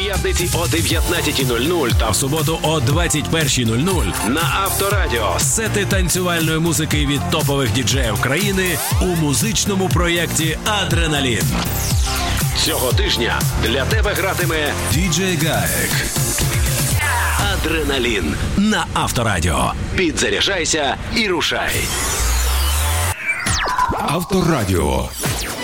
щоп'ятниці о 19:00 та в суботу о 21:00 на Авторадіо. Сети танцювальної музики від топових діджеїв країни у музичному проєкті «Адреналін». Цього тижня для тебе гратиме діджей Гаек. «Адреналін» на Авторадіо. Підзаряджайся і рушай. Авторадіо.